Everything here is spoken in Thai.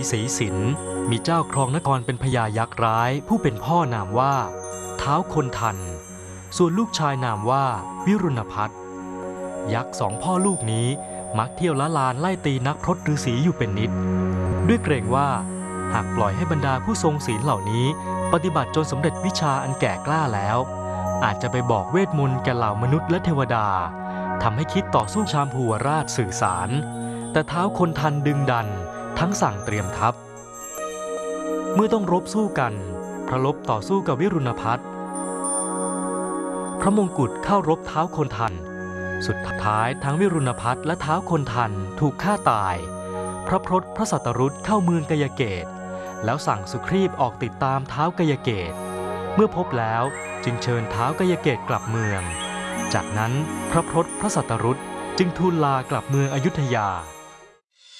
ศรีสินมีเจ้าครองนครเป็นพญายักษ์ร้ายผู้เป็นพ่อนามว่าท้าวคนทันส่วนลูกชายนามว่าวิรุณพัฒน์ยักษ์สองพ่อลูกนี้มักเที่ยวละลานไล่ตีนักพรตฤาษีอยู่เป็นนิดด้วยเกรงว่าหากปล่อยให้บรรดาผู้ทรงศีลเหล่านี้ปฏิบัติจนสำเร็จวิชาอันแก่กล้าแล้วอาจจะไปบอกเวทมนต์แก่เหล่ามนุษย์และเทวดาทำให้คิดต่อสู้ชามภูวราชสื่อสารแต่ท้าวคนทันดึงดันทั้งสั่งเตรียมทัพเมื่อต้องรบสู้กันพระลบต่อสู้กับวิรุณพัฒน์พระมงกุฎเข้ารบท้าวคนทันสุดท้ายทั้งวิรุณพัฒน์และท้าวคนทันถูกฆ่าตายพระพรตพระสัตรุตเข้าเมืองกยเกตแล้วสั่งสุครีพออกติดตามท้าวกยเกตเมื่อพบแล้วจึงเชิญท้าวกยเกตกลับเมืองจากนั้นพระพรตพระสัตรุตจึงทูลลากลับเมืองอยุธยา